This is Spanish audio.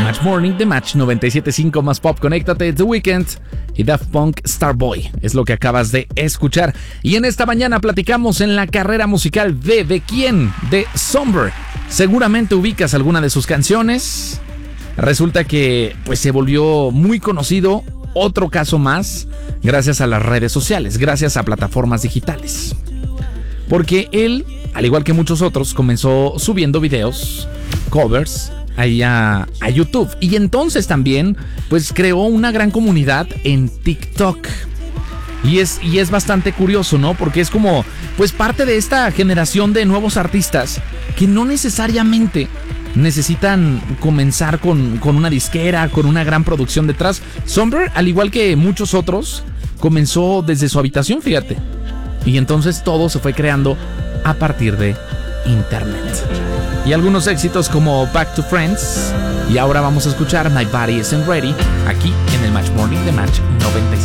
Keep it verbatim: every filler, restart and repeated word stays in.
Match Morning de Match noventa y siete punto cinco más pop. Conéctate, The Weeknd y Daft Punk Starboy es lo que acabas de escuchar. Y en esta mañana platicamos en la carrera musical de ¿de quién? De Somber. Seguramente ubicas alguna de sus canciones. Resulta que pues se volvió muy conocido, otro caso más, gracias a las redes sociales, gracias a plataformas digitales. Porque él, al igual que muchos otros, comenzó subiendo videos, covers, ahí a, a YouTube. Y entonces también, pues creó una gran comunidad en TikTok. Y es, y es bastante curioso, ¿no? Porque es como, pues parte de esta generación de nuevos artistas que no necesariamente necesitan comenzar con, con una disquera, con una gran producción detrás. Somber, al igual que muchos otros, comenzó desde su habitación, fíjate. Y entonces todo se fue creando a partir de internet. Y algunos éxitos como Back to Friends. Y ahora vamos a escuchar My Body Isn't Ready aquí en el Match Morning de Match noventa y siete.